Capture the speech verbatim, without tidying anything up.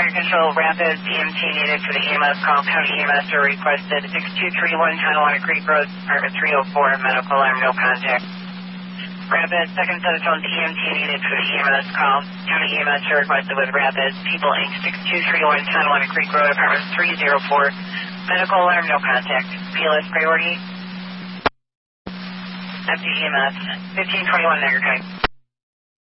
Fire Control, Rapids, E M T needed for the E M S call. County E M S are requested six two three one Tonawanda Creek Road, Department three oh four, medical alarm, no contact. Rapids, second set of phones, E M T needed for the E M S call. County E M S are requested with Rapids. People Incorporated, six two three one Tonawanda Creek Road, Department three oh four, medical alarm, no contact. P L S priority. F D E M S, fifteen twenty-one Niagara County.